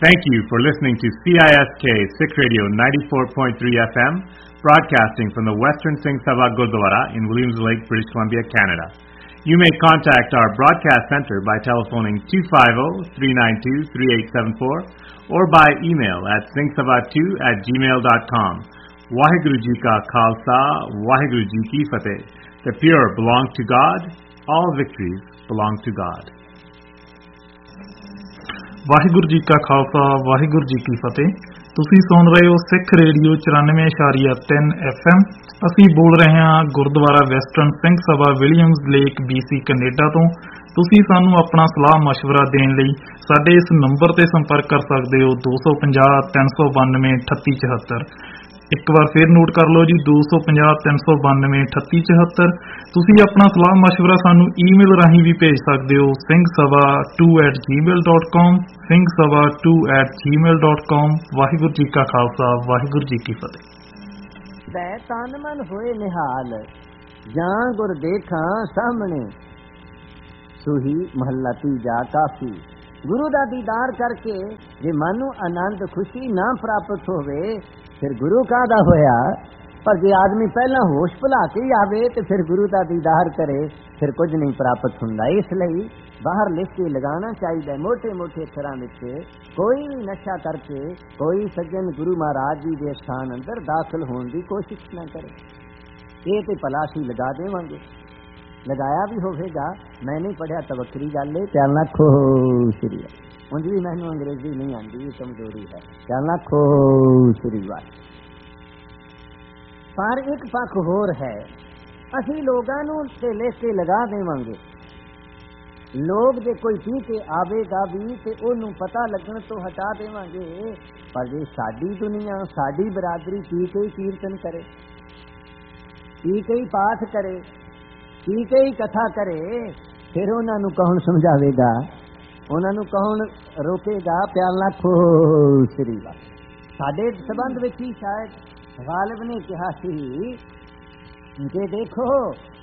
Thank you for listening to CISK Sikh Radio 94.3 FM, broadcasting from the Western Singh Sabha Gurdwara in Williams Lake, British Columbia, Canada. You may contact our broadcast center by telephoning 250-392-3874 or by email at singhsabha2@gmail.com. Waheguru Ji Ka Khalsa, Waheguru Ji Ki Fateh. The pure belong to God, all victories belong to God. Waheguru ji ਕਾ ਖਾਲਸਾ ਵਾਹਿਗੁਰੂ ਜੀ ਕੀ ਫਤਿਹ। ਤੁਸੀਂ ਸੁਣ ਰਹੇ ਹੋ ਸਿੱਖ radio 94.3 FM। ਅਸੀਂ ਬੋਲ ਰਹੇ ਹਾਂ Gurdwara western Singh Sabha Williams lake BC Canada ਤੋਂ। ਤੁਸੀਂ ਸਾਨੂੰ ਆਪਣਾ ਸਲਾਹ ਮਸ਼ਵਰਾ ਦੇਣ ਲਈ ਸਾਡੇ ਇਸ ਨੰਬਰ ਤੇ ਸੰਪਰਕ ਕਰ ਸਕਦੇ ਹੋ 250 392 3874। ਇੱਕ ਵਾਰ ਫਿਰ ਨੋਟ ਕਰ ਲਓ ਜੀ 250 392 3874। ਤੁਸੀਂ ਆਪਣਾ ਸਲਾਹ ਮਸ਼ਵਰਾ ਸਾਨੂੰ ਈਮੇਲ ਰਾਹੀਂ ਵੀ ਭੇਜ ਸਕਦੇ ਹੋ singhsabha2@gmail.com singhsabha2@gmail.com। ਵਾਹਿਗੁਰੂ ਜੀ ਕਾ ਖਾਲਸਾ ਵਾਹਿਗੁਰੂ ਜੀ ਕੀ ਫਤਿਹ। ਵੈ ਤਨ ਮਨ ਹੋਏ ਨਿਹਾਲ ਜਾਂ ਗੁਰ ਦੇਖਾਂ ਸਾਹਮਣੇ ਸੁਹੀ ਮਹੱਲਾ ਤੀਜਾ ਕਾਫੀ। ਗੁਰੂ ਦਾ ਦੀਦਾਰ ਕਰਕੇ ਜੇ ਮਨ ਨੂੰ ਆਨੰਦ ਖੁਸ਼ੀ ਨਾ ਪ੍ਰਾਪਤ ਹੋਵੇ ਫਿਰ ਗੁਰੂ ਕਾਹਦਾ ਹੋਇਆ। ਪਰ ਜੇ ਆਦਮੀ ਪਹਿਲਾਂ ਹੋਸ਼ ਭੁਲਾ ਕੇ ਆਵੇ ਤੇ ਫਿਰ ਗੁਰੂ ਦਾ ਦੀਦਾਰ ਕਰੇ ਫਿਰ ਕੁਝ ਨਹੀਂ ਪ੍ਰਾਪਤ ਹੁੰਦਾ। ਇਸ ਲਈ ਬਾਹਰ ਲਿਖ ਕੇ ਲਗਾਉਣਾ ਚਾਹੀਦਾ ਮੋਟੇ ਮੋਟੇ ਅੱਖਰਾਂ ਵਿੱਚ ਕੋਈ ਵੀ ਨਸ਼ਾ ਕਰਕੇ ਕੋਈ ਸੱਜਣ ਗੁਰੂ ਮਹਾਰਾਜ ਜੀ ਦੇ ਸਥਾਨ ਅੰਦਰ ਦਾਖਲ ਹੋਣ ਦੀ ਕੋਸ਼ਿਸ਼ ਨਾ ਕਰੇ। ਇਹ ਤੇ ਭਲਾ ਅਸੀਂ ਲਗਾ ਦੇਵਾਂਗੇ, ਲਗਾਇਆ ਵੀ ਹੋਵੇਗਾ। ਮੈਂ ਨਹੀਂ ਪੜ੍ਹਿਆ ਤਾਂ ਵੱਖਰੀ ਗੱਲ ਹੈ। ਧਿਆਨ ਰੱਖੋ ਸ਼੍ਰੀ ਉਂਝ ਵੀ ਮੈਨੂੰ ਅੰਗਰੇਜ਼ੀ ਨਹੀਂ ਆਉਂਦੀ, ਕਮਜ਼ੋਰੀ ਹੈ। ਧਿਆਨ ਰੱਖੋ ਸ਼੍ਰੀ ਵਾਹਿਗੁਰੂ। ਪਰ ਇੱਕ ਪੱਖ ਹੋਰ ਹੈ, ਅਸੀਂ ਲੋਕਾਂ ਨੂੰ ਤੇ ਲਿਖ ਕੇ ਲਗਾ ਦੇਵਾਂਗੇ। ਲੋਕ ਜੇ ਕੋਈ ਪੀ ਕੇ ਆਵੇਗਾ ਵੀ ਤੇ ਉਹਨੂੰ ਪਤਾ ਲੱਗਣ ਤੋਂ ਹਟਾ ਦੇਵਾਂਗੇ। ਪਰ ਜੇ ਸਾਡੀ ਦੁਨੀਆ ਸਾਡੀ ਬਰਾਦਰੀ ਪੀ ਕੇ ਕੀਰਤਨ ਕਰੇ, ਪੀ ਕੇ ਪਾਠ ਕਰੇ, ਪੀ ਕੇ ਕਥਾ ਕਰੇ ਫਿਰ ਉਹਨਾਂ ਨੂੰ ਕੌਣ ਸਮਝਾਵੇਗਾ, ਉਹਨਾਂ ਨੂੰ ਕੌਣ ਰੋਕੇਗਾ। ਪਿਆਰ ਨਾਲ ਖੋ ਸ੍ਰੀ ਵਾਹਿਗੁਰੂ। ਸਾਡੇ ਸੰਬੰਧ ਵਿੱਚ ਹੀ ਸ਼ਾਇਦ गालिब ने कहा कि देखो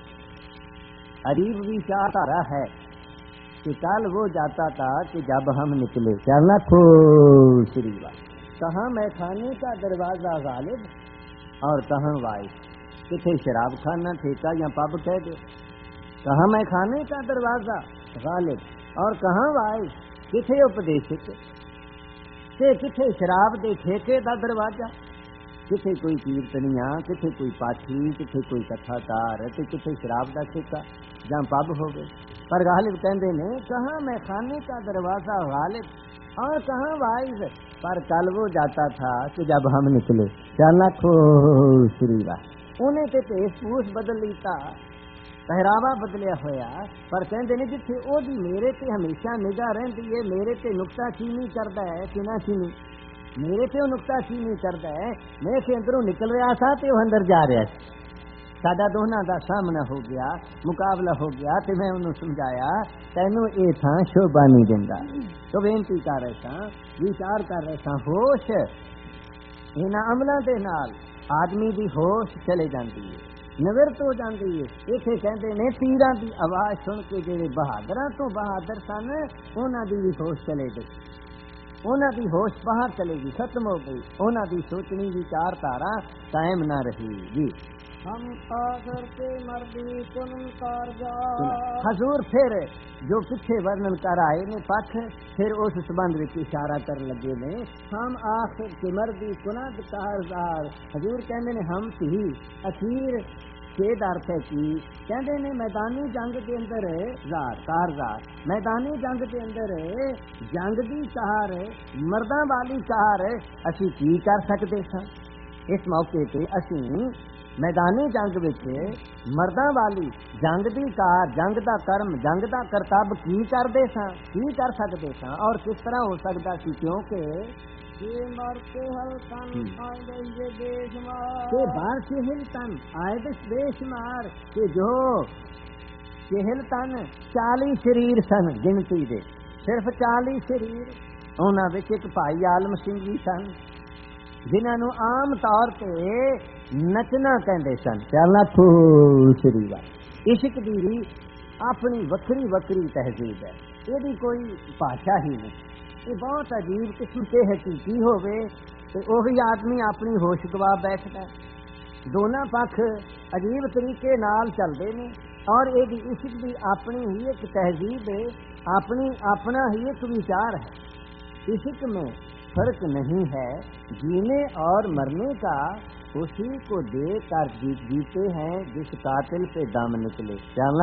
अरीब विचार आ रहा है कि कल वो जाता था कि जब हम निकले। चलना खो श्री कहाँ मैखाने का दरवाजा गालिब और कहाँ वाइफ। किथे शराब खाना ठेका या पब कह दे। कहाँ मैखाने का दरवाजा गालिब और कहाँ वाइफ। किथे उपदेशक ते किथे शराब दे ठेके का दरवाजा। किथे कोई कीर्तनिया, किथे कोई पाठी, किथे कोई कथाकार ते किथे शराब का ठेका जां पब हो गए। पर गालिब कहते ने कहाँ मैं खाने का दरवाजा गालिब और कहाँ वाइज। पर कल वो जाता था कि जब हम निकले। चलना खो श्री वाह। उन्हें ते भेष भूष बदल लीता, पहरावा बदलिया होया। पर कहते ने जिथे ओदी मेरे ते हमेशा निगाह रहिंदी है, मेरे ते नुक्ताचीनी करदा है कि ना चीनी, मेरे पे नुक्ताचीनी करता है। मैं से अंदरों निकल रहा था तो अंदर जा रहा है। साडा दोनों का सामना हो गया, मुकाबला हो गया। तो मैं उन्होंने समझाया तैनू ये था शोभा नहीं देंदा। तो बेनती कर रहे था, विचार कर रहे था। होश इन्हां अमलों के नाल आदमी की होश चले जाती है, निवृत्त हो जाती है। इसे कहते ने तीरां की आवाज़ सुन के जिहड़े बहादरां तो बहादुर सन उन्हां दी भी होश चले गई, उन्हां दी होश बाहर चलेगी, खत्म हो गई। उन्हां दी सोचनी विचारधारा कायम ना रहेगी। हम करके मर्दी हजूर फिर जो पिछे वर्णन कर आए ने पथ फिर उस संबंध में इशारा कर लगे ने। हम आखिर के मर्दी कुनद कारजार। हजूर कहते ने हम सी अखीर छेद अर्थ है कि कहते ने मैदानी जंग के अंदर जार कारजार, मैदानी जंग के अंदर जंग की कार मर्दां वाली कार असी की कर सकते सा। इस मौके पे असी मैदानी जंग विच मर्दां वाली जंग की कार, जंग का कर्म, जंग का करतब की करते सा, की कर सकते सा और किस तरह हो सकता सी। क्योंकि जो चेहल तन 40 शरीर सन गिनती दे, सिर्फ 40 शरीर। उन्हां विच एक भाई आलम सिंह जी सन जिन्होंने आम तौर पर नचना कहते सन। चलना खूसरी वा। इश्क दी अपनी वक्री वक्री तहजीब है, यदि कोई भाषा ही नहीं। ਇਹ ਬਹੁਤ ਅਜੀਬ ਕਿਸਮ ਤੇ ਹਕੀਕੀ ਹੋਵੇ ਤੇ ਉਹੀ ਆਦਮੀ ਆਪਣੀ ਹੋਸ਼ ਗਵਾ ਬੈਠਦਾ। ਦੋਨਾਂ ਪੱਖ ਅਜੀਬ ਤਰੀਕੇ ਨਾਲ ਚੱਲਦੇ ਨੇ ਔਰ ਇਹਦੀ ਇਸ਼ਕ ਦੀ ਆਪਣੀ ही एक तहजीब है, अपना ही एक विचार है। इश्क में फर्क नहीं है जीने और मरने का, उसी को देकर जीते हैं जिस कातिल पे दम निकले। चलना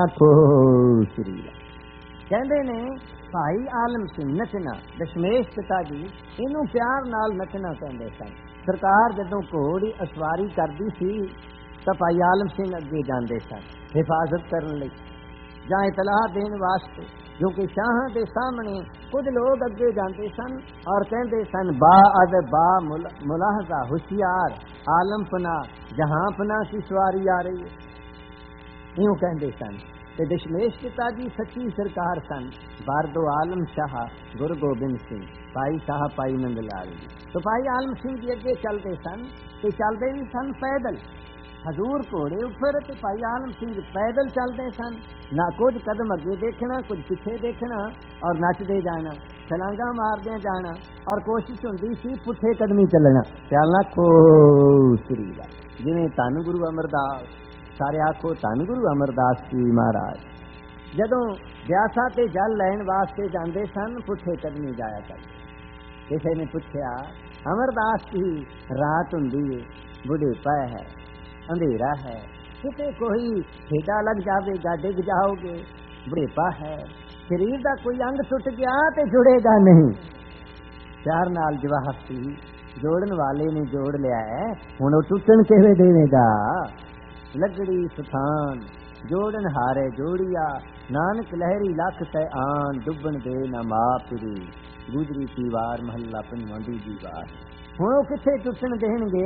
श्री कहते ने भाई आलम सिंह नचना, दशमेश पिता जी इनू प्यार नाल नचना कहते सन। सरकार जदों घोड़ी असवारी करती सी तो भाई आलम सिंह अगे जाते सन हिफाजत करने या इतलाह देने वास्ते, जो कि शाह के सामने कुछ लोग अगे जाते सन और कहते सन बा अदब बा मुलाहजा होशियार आलम पना जहां पना की सवारी आ रही है, यूं कहते सन। ते दशमेश पिता जी सच्ची सरकार सन, बारदो आलम शाह गुरु गोबिंद सिंह भाई शाह भाई नंदलाल जी। तो भाई आलम सिंह जी अगे चलते सन ते चलते भी सन पैदल, हजूर घोड़े उपर ते भाई आलम सिंह पैदल चलते सन। ना कुछ कदम अगे देखना कुछ पीछे देखना और नचते जाना, छलांगा मारदे जाना और कोशिश होंदी सी पुठे कदमी चलना। चलना श्री जिवें धन गुरु अमरदास, सारे आखो धन गुरु अमरदास जी महाराज जदों ब्यासा ते जल लैण वास्ते जाते सन पुठे कदमी जाया कर। किसी ने पूछया अमरदास जी रात हुंदी है, बुढ़ेपा है, अंधेरा है, किते कोई ठेडा लग जाएगा डिग जाओगे, बुढ़ेपा है, शरीर का कोई अंग टुट गया तो जुड़ेगा नहीं। प्यार नाल जवाब सी जोड़न वाले ने जोड़ लिया है, हुण टुटन किवें देवेगा। लगड़ी सुथान जोड़न हारे जोड़िया, नानक लहरी लख तै आन, डुबन दे न मापरी गुजरी की वार महला पंजवां दूजी वार। हुण किथे टुटन देणगे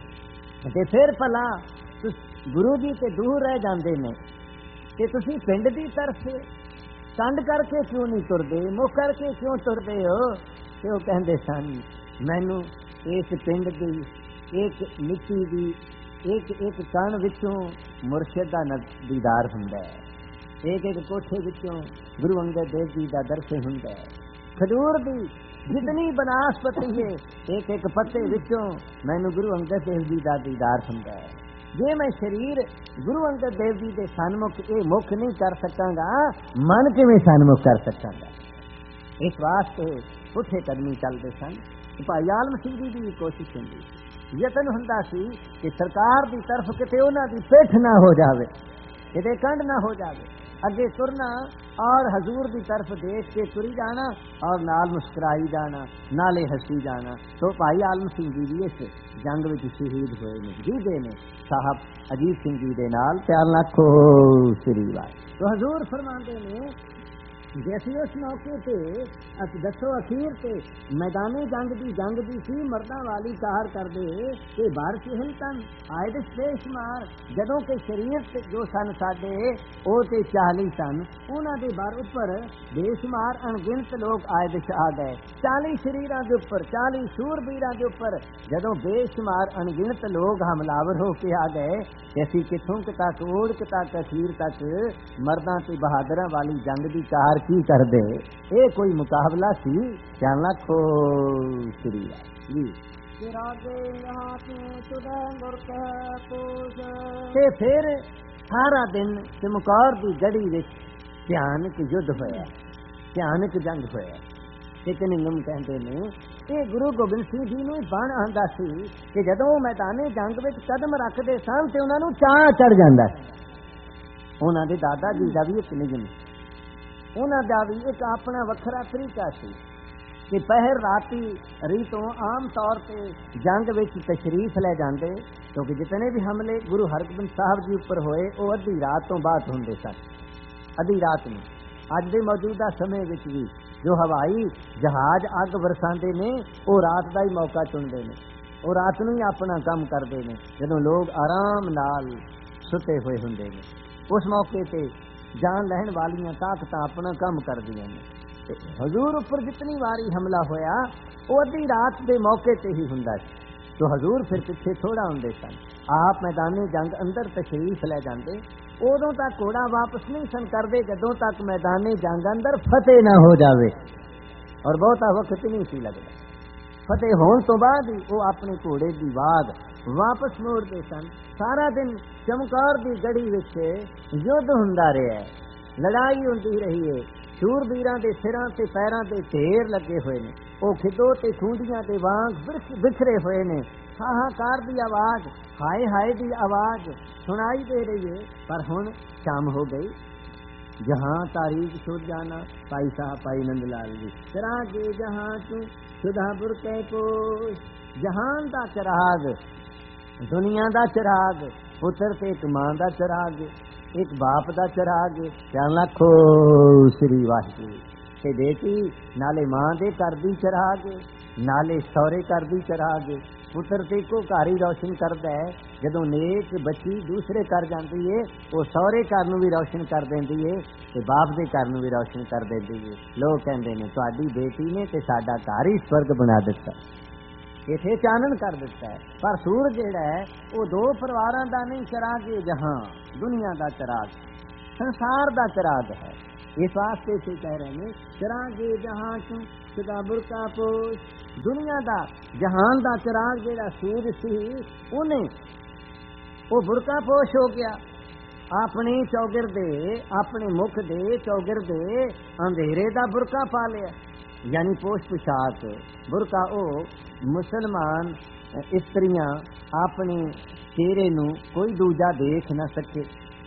ते फिर भला गुरु जी ते दूर रह जाते ने कि तुसी पिंड की तरफ कंड करके क्यों नहीं तुरदे, मुख करके क्यों तुरदे हो। ते वो कहते सन मैनू इस पिंड की एक मिट्टी की एक एक कण विचों मुर्शिद दा दीदार हुंदा है, एक एक कोठे विचों गुरु अंगद देव जी दा दर्शन हुंदा है। खजूर दी जितनी बनास्पति है एक एक पत्ते विचों मैनू गुरु अंगद देव जी दा दीदार हुंदा है। जे मैं शरीर गुरु अंगद देव जी के सन्मुख ये मुख नहीं कर सकांगा, मन किवें सन्मुख कर सकांगा। इस वास्ते पुठे कदमी चलते सन। भाई आलम सिंह जी की कोशिश होंदी, यतन हुंदा सी कि सरकार की तरफ किते उन्हां दी पिठ ना हो जावे, किते कंड ना हो जावे, अगे तुरना और हजूर की तरफ देख के तुरी जाना और नाल मुस्कुराई जाना, नाले हसी जाना। तो भाई आलम सिंह जी भी इस जंग में शहीद हुए ने, जीदे ने साहब अजीत सिंह जी दे नाल। प्यार लाखो श्री वार। तो हजूर फरमाते ने जैसे उस मौके पे दसो अखीर ते मैदाने जंग दी सी मर्दा वाली कार कर दे ते बार चिहल तन आए दे पेश मार। जदों के शरीर जो सन साडे ओ ते 40 सन, उन्हां दे बार उपर बेशुमार अणगिनत लोग आए दे आ गए। 40 शरीरां दे उपर 40 शूरबीरां दे उपर जदों बेशुमार अणगिनत लोग हमलावर हो के आ गए ते असीं किथों तक ओड़ तक अखीर तक मर्दां ते बहादरां वाली जंग दी कार की कर दे। ये कोई मुकाबला सी। चलना खो श्री जी ते फिर सारा दिन चमकौर की गढ़ी विच भयानक युद्ध होया, भयानक जंग होया। लेकिन निगम कहते ने ये गुरु गोबिंद सिंह जी नूं बण आंदा सी कि जदों मैदाने जंग विच कदम रखते सन ते उन्हां नूं चाह चढ़ जांदा। उन्हां दे दादा जी दा भी एक निगम, उन्हां दा भी एक अपना वखरा तरीका सी कि पहर राती रीतों आम तौर पर जंग विच तशरीफ ले जाते, क्योंकि जितने भी हमले गुरु हरगोबिंद साहब जी उपर होए वो अद्धी रात तो बाद होंदे सन। अद्धी रात में अज दे मौजूदा समय विच भी जो हवाई जहाज अग वरसांदे ने वो रात का ही मौका चुनते हैं, वो रात नूं ही अपना काम करते हैं जदों लोग आराम नाल सुते हुए हुंदे ने। उस मौके ते जान लहन वालियां ताकत अपना काम कर दियां ने। हजूर उपर जितनी बारी हमला होया वो अद्धी रात के मौके ते ही हुंदा सी। तो हजूर फिर पिछे थोड़ा हुंदे सन, आप मैदाने जंग अंदर तशरीफ ले जाते। उदों तक घोड़ा वापस नहीं सन करते जदों तक मैदाने जंग अंदर फतेह ना हो जावे। ਔਰ ਬਹੁਤਾ ਵਕਤ ਨਹੀਂ ਸੀ ਲੱਗਦਾ। ਫਤਿਹ ਹੋਣ ਤੋਂ ਬਾਅਦ ਹੀ ਉਹ ਆਪਣੇ ਘੋੜੇ ਦੀ ਵਾਗ ਵਾਪਸ ਮੋੜਦੇ ਸਨ। ਸਾਰਾ ਦਿਨ ਚਮਕੌਰ ਦੀ ਗੜੀ ਵਿੱਚ ਯੁੱਧ ਹੁੰਦਾ ਰਿਹਾ, ਲੜਾਈ ਹੁੰਦੀ ਰਹੀ ਹੈ। ਸ਼ੂਰਬੀਰਾਂ ਦੇ ਸਿਰਾਂ ਤੇ ਪੈਰਾਂ ਤੇ ਢੇਰ ਲੱਗੇ ਹੋਏ ਨੇ, ਉਹ ਖਿੱਦੋ ਤੇ ਖੂੰਡੀਆਂ ਦੇ ਵਾਂਗ ਬਿਖਰੇ ਹੋਏ ਨੇ। ਹਾਹਾਕਾਰ ਦੀ ਆਵਾਜ਼, ਹਾਏ ਹਾਏ ਦੀ ਆਵਾਜ਼ ਸੁਣਾਈ ਦੇ ਰਹੀ ਹੈ। ਪਰ ਹੁਣ ਸ਼ਾਮ ਹੋ ਗਈ। ਜਹਾਂ ਤਾਰੀਖ ਸੁਧ ਜਾਣਾ, ਭਾਈ ਸਾਹਿਬ ਭਾਈ ਨੰਦ ਲਾਲ ਜੀ। ਚਰਾਗੇ ਜਹਾਂ ਤੂੰ ਸੁਧਾ ਬੁਰਕੇ ਕੋ, ਜਹਾਨ ਦਾ ਚਰਾਗ, ਦੁਨੀਆ ਦਾ ਚਰਾਗ, ਪੁੱਤਰ ਤੇ ਇੱਕ ਮਾਂ ਦਾ ਚਰਾਗ, ਇੱਕ ਬਾਪ ਦਾ ਚਰਾਗ। ਚੱਲ ਆਖੋ ਸ੍ਰੀ ਵਾਹਿਗੁਰੂ। ਤੇ ਬੇਟੀ ਨਾਲੇ ਮਾਂ ਦੇ ਘਰ ਦੀ ਚਰਾਗ, ਨਾਲੇ ਸਹੁਰੇ ਘਰ ਦੀ ਚਰਾਗ। ਪੁੱਤਰ ਤੇ ਇੱਕੋ ਘਰ ਹੀ ਰੌਸ਼ਨ ਕਰਦਾ ਹੈ। ਜਦੋਂ ਨੇਕ ਬੱਚੀ ਦੂਸਰੇ ਘਰ ਜਾਂਦੀ ਏ, ਉਹ ਸਹੁਰੇ ਘਰ ਨੂੰ ਵੀ ਰੌਸ਼ਨ ਕਰ ਦਿੰਦੀ ਏ ਤੇ ਬਾਪ ਦੇ ਘਰ ਨੂੰ ਵੀ ਰੌਸ਼ਨ ਕਰ ਦਿੰਦੀ ਏ। ਲੋਕ ਕਹਿੰਦੇ ਨੇ ਤੁਹਾਡੀ ਬੇਟੀ ਨੇ ਤੇ ਸਾਡਾ ਘਰ ਹੀ ਸਵਰਗ ਬਣਾ ਦਿੱਤਾ, ਇਥੇ ਚਾਨਣ ਕਰ ਦਿੱਤਾ ਹੈ। ਪਰ ਸੂਰਜ ਜਿਹੜਾ ਹੈ ਉਹ ਦੋ ਪਰਿਵਾਰਾਂ ਦਾ ਨਹੀਂ, ਚਰਾਗ ਜਹਾਂ, ਦੁਨੀਆ ਦਾ ਚਰਾਗ, ਸੰਸਾਰ ਦਾ ਚਰਾਗ ਹੈ। ਇਸ ਵਾਸਤੇ ਸੇ ਕਹਿ ਰਹੇ ਨੇ ਚਰਾਗੇ ਜਹਾਂ ਤੂੰ ਸਦਾ ਬੁਰਕਾ ਪੋਸ਼। ਦੁਨੀਆ ਦਾ ਜਹਾਨ ਦਾ ਚਰਾਗ ਜਿਹੜਾ ਸੂਰਜ ਸੀ, ਉਹਨੇ ਉਹ ਬੁਰਕਾ ਪੋਸ਼ ਹੋ ਗਿਆ। ਆਪਣੀ ਚੌਗਿਰਦੇ, ਆਪਣੇ ਮੁਖ ਦੇ ਚੌਗਿਰਦੇ ਅੰਧੇਰੇ ਦਾ ਬੁਰਕਾ ਪਾ ਲਿਆ, ਯਾਨੀ ਪੋਸ਼ ਪੁਸ਼ਾਕ ਬੁਰਕਾ। ਉਹ ਮੁਸਲਮਾਨ ਇਸਤਰੀਆਂ ਆਪਣੇ ਚਿਹਰੇ ਨੂੰ ਕੋਈ ਦੂਜਾ ਦੇਖ ਨਾ ਸਕੇ,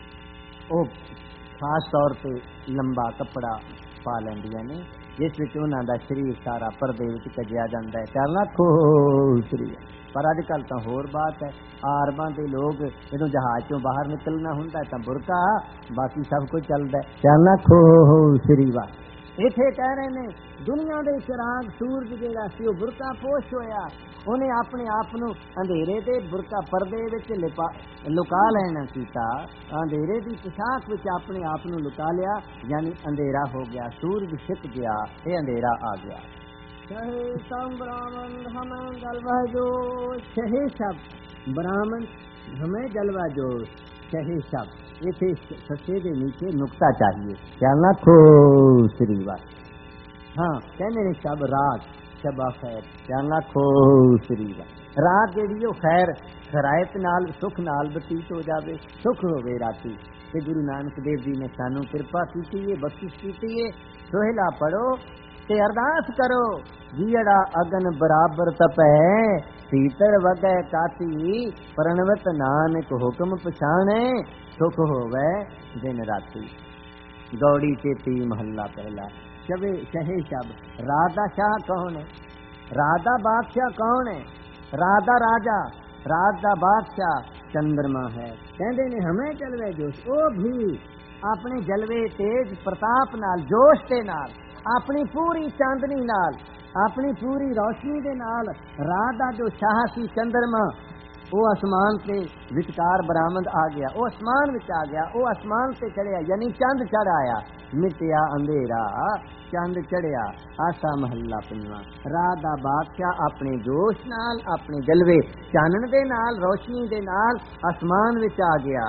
ਉਹ ਖਾਸ ਤੌਰ ਤੇ ਲੰਬਾ ਕੱਪੜਾ ਪਾ ਲੈਂਦੀਆਂ ਨੇ, ਜਿਸ ਵਿੱਚ ਉਹਨਾਂ ਦਾ ਸਰੀਰ ਸਾਰਾ ਪਰਦੇ ਵਿੱਚ ਕੱਜਿਆ ਜਾਂਦਾ ਹੈ। ਚੱਲਣਾ ਖੋਸਰੀ। ਪਰ ਅੱਜ ਕੱਲ੍ਹ ਤਾਂ ਹੋਰ ਬਾਤ ਹੈ। ਆਰਬਾਂ ਦੇ ਲੋਕ ਜਦੋਂ ਜਹਾਜ਼ ਚੋਂ ਬਾਹਰ ਨਿਕਲਣਾ ਹੁੰਦਾ ਤਾਂ ਬੁਰਕਾ, ਬਾਕੀ ਸਭ ਕੁਝ ਚੱਲਦਾ। ਚੱਲਣਾ ਖੋਸਰੀ ਵਾ। ਇੱਥੇ ਕਹਿ ਰਹੇ ਨੇ ਦੁਨੀਆ ਦੇ ਚਿਰਾਗ ਸੂਰਜ ਜਿਹੜਾ ਸੀ ਉਹ ਬੁਰਕਾ ਪੋਸ਼ ਹੋਇਆ। ਉਹਨੇ ਆਪਣੇ ਆਪ ਨੂੰ ਅੰਧੇਰੇ ਦੇ ਬੁਰਕਾ ਪਰਦੇ ਵਿੱਚ ਲੁਕਾ ਲੈਣਾ ਕੀਤਾ, ਅੰਧੇਰੇ ਦੀ ਪੋਸ਼ਾਕ ਵਿੱਚ ਆਪਣੇ ਆਪ ਨੂੰ ਲੁਕਾ ਲਿਆ, ਯਾਨੀ ਅੰਧੇਰਾ ਹੋ ਗਿਆ। ਸੂਰਜ ਛਿਪ ਗਿਆ ਤੇ ਅੰਧੇਰਾ ਆ ਗਿਆ। ਸ਼ਹੇ ਸਭ ਬ੍ਰਾਹਮਣ ਹਮੇ ਜਲਵਾ ਜੋਸ਼, ਸ਼ਹੇ ਸਭ ਬ੍ਰਾਹਮਣ ਹਮੇ ਜਲਵਾ ਜੋਸ਼, ਸ਼ਹੇ ਸਭ। इसे सच्चे के नीचे नुकता चाहिए, चलना खोसरी बात। हाँ कहने ने शब रात शबा खैर, चलना खोसरी बात। रात जेड़ी खैर खरायत नाल सुख नाल बतीत हो जावे, सुख होवे राती। ते गुरु नानक देव जी ने सानू कृपा की है, बख्शिश की है। सोहला पढ़ो ते अरदास करो, जीड़ा अगन बराबर तपै, भीतर वगै काती, प्रणवत नानक हुक्म पछाणे, सुख होवे दिन राती। गौड़ी चेती महला पहला। शबे शहे शब। रात दा शाह कौन है? रात दा बादशाह कौन है? रात दा राजा, रात दा बादशाह चंद्रमा है। कहते ने हमें जलवे जोश, ओ भी अपने जलवे तेज प्रताप नाल, जोश के नाल, अपनी पूरी चांदनी नाल, अपनी पूरी रोशनी दे नाल रात दा जो शाह सी चंद्रमा, वो आसमान से विचकार बरामद आ गया, वो आसमान विच आ गया, वो आसमान से चढ़िया, यानी चंद चढ़ आया। मिटिया अंधेरा चंद चढ़िया। आसा महला पंजवा। रात दा बादशाह अपने जोश नाल, अपने जलवे चानन दे नाल, रोशनी दे नाल आसमान विच आ गया।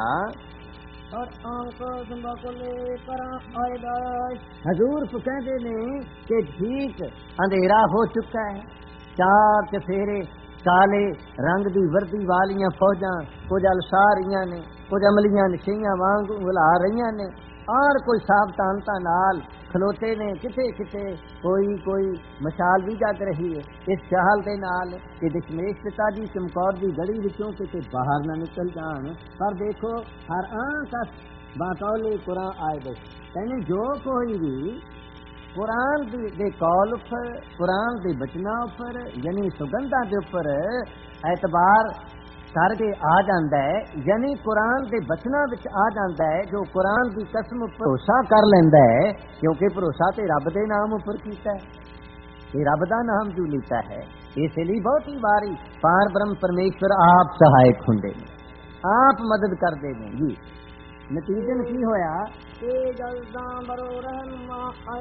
हजूर कहते ने कि ठीक अंधेरा हो चुका है। चार चफेरे काले रंग दी वर्दी वालियां फौजां कुछ अलसारियां ने, कुछ अमलियां नशियां वांग बुला रही ने, और कोई सावधानता नाल खलोते ने। किथे किथे कोई मशाल भी जग रही है इस चाल दे नाल कि दशमेश पिता जी चमकौर दी गली विचों किते बाहर ना निकल जान। पर देखो हर आंख बातौले कुरान आए दे, कहने जो कोई भी कुरान दे कौल उपर, कुरान दे बचना उपर, यानी सुगंधा दे उपर एतबार करके आ जाता है, यानी कुरान दे बचना विच आ जाता है, जो कुरान दी कसम उपर भरोसा कर लेंदा है, क्योंकि भरोसा ते रब दे नाम उपर कीता है, ये रब दा नाम जो लीता है। इसलिए बहुत ही बारी पार ब्रह्म परमेश्वर आप सहायक हुंदे ने, आप मदद करते हैं जी। नतीजन की होया के जज़्दा बरो रहनुमा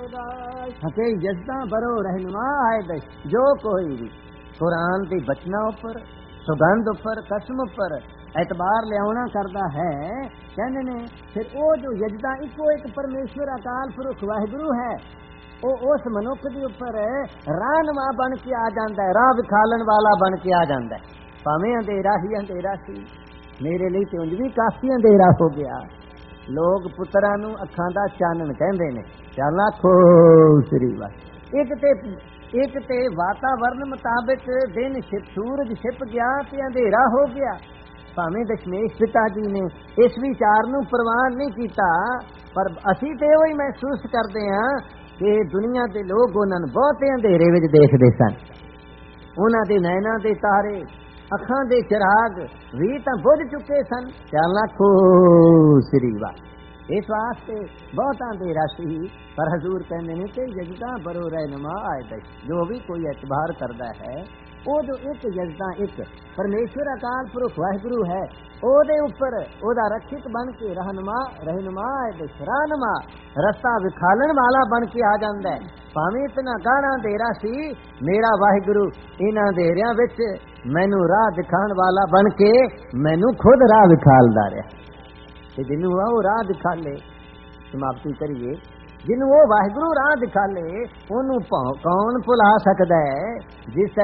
आयदश, जो कोई भी कुरान दे बचना उपर, सुगंध उपर, कसम उपर एतबार लियाना करता है, कहने ने फिर वो जो यजदा इको एक परमेश्वर अकाल पुरख वाहिगुरू है, ਉਹ ਉਸ ਮਨੁੱਖ ਦੇ ਉੱਪਰ ਰਾਹਨੁਮਾ ਬਣ ਕੇ ਆ ਜਾਂਦਾ ਹੈ, ਰਾਹ ਵਿਖਾਲਣ ਵਾਲਾ ਬਣ ਕੇ ਆ ਜਾਂਦਾ ਹੈ। ਭਾਵੇਂ ਅੰਧੇਰਾ ਹੀ ਅੰਧੇਰਾ ਸੀ, ਮੇਰੇ ਲਈ ਤੇ ਉਂਝ ਵੀ ਕਾਫੀ ਅੰਧੇਰਾ ਹੋ ਗਿਆ। ਲੋਕ ਪੁੱਤਰਾਂ ਨੂੰ ਅੱਖਾਂ ਦਾ ਚਾਨਣ ਕਹਿੰਦੇ ਨੇ। ਚੱਲ ਆਖੋ ਸ੍ਰੀ ਵਾਹਿਗੁਰੂ। ਇੱਕ ਤੇ ਵਾਤਾਵਰਨ ਮੁਤਾਬਿਕ ਦਿਨ ਸੂਰਜ ਛਿਪ ਗਿਆ ਤੇ ਅੰਧੇਰਾ ਹੋ ਗਿਆ। ਭਾਵੇਂ ਦਸ਼ਮੇਸ਼ ਪਿਤਾ ਜੀ ਨੇ ਇਸ ਵਿਚਾਰ ਨੂੰ ਪ੍ਰਵਾਨ ਨਹੀਂ ਕੀਤਾ, ਪਰ ਅਸੀਂ ਤੇ ਉਹ ਹੀ ਮਹਿਸੂਸ ਕਰਦੇ ਹਾਂ ਕਿ ਦੁਨੀਆ ਦੇ ਲੋਕ ਉਹਨਾਂ ਨੂੰ ਬਹੁਤੇ ਅੰਧੇਰੇ ਵਿੱਚ ਦੇਖਦੇ ਸਨ। ਉਹਨਾਂ ਦੇ ਨੈਣਾਂ ਦੇ ਤਾਰੇ, ਅੱਖਾਂ ਦੇ ਚਿਰਾਗ ਵੀ ਤਾਂ ਬੁਝ ਚੁੱਕੇ ਸਨ। ਚੱਲ ਆਖੋ ਸ੍ਰੀ ਵਾਹਿਗੁਰੂ। ਇਸ ਵਾਸਤੇ ਬਹੁਤਾ ਅੰਧੇਰਾ ਸੀ, ਪਰ ਹਜ਼ੂਰ ਕਹਿੰਦੇ ਨੇ ਕਿ ਜਜ਼ਦਾ ਬਰੋ ਰਹਿਨੁਮਾ ਆਏ। ਜੋ ਵੀ ਕੋਈ ਇਤਬਾਰ ਕਰਦਾ ਹੈ, ਉਹ ਜੋ ਇੱਕ ਜਜ਼ਦਾ ਇੱਕ ਪਰਮੇਸ਼ਵਰ ਅਕਾਲ ਪੁਰਖ ਵਾਹਿਗੁਰੂ ਹੈ, ਉਹਦੇ ਉੱਪਰ ਉਹਦਾ ਰੱਖਿਤ ਬਣ ਕੇ ਰਹਿਨੁਮਾ ਆਏ ਰਾਹਨੁਮਾ ਰਸਤਾ ਵਿਖਾਲਣ ਵਾਲਾ ਬਣ ਕੇ ਆ ਜਾਂਦਾ ਹੈ। ਭਾਵੇਂ ਇਤਨਾ ਗਾੜਾ ਅੰਧੇਰਾ ਸੀ, ਮੇਰਾ ਵਾਹਿਗੁਰੂ ਇਹਨਾਂ ਅੰਧੇਰਿਆਂ ਵਿੱਚ ਮੈਨੂੰ ਰਾਹ ਦਿਖਾਉਣ ਵਾਲਾ ਬਣ ਕੇ ਮੈਨੂੰ ਖੁਦ ਰਾਹ ਵਿਖਾਲਦਾ ਰਿਹਾ। ਤੇ ਜਿਹਨੂੰ ਉਹ ਰਾਹ ਦਿਖਾਲੇ, ਸਮਾਪਤੀ ਕਰੀਏ, ਜਿਹਨੂੰ ਉਹ ਵਾਹਿਗੁਰੂ ਰਾਹ ਦਿਖਾਲੇ, ਉਹਨੂੰ ਕੌਣ ਭੁਲਾ ਸਕਦਾ ਹੈ? ਜਿਸ